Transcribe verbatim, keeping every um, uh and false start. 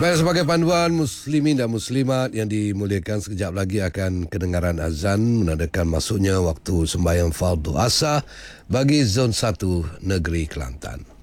Baik, sebagai panduan muslimin dan muslimat yang dimuliakan, sekejap lagi akan kedengaran azan menandakan masuknya waktu sembahyang fardu asar bagi zon satu negeri Kelantan.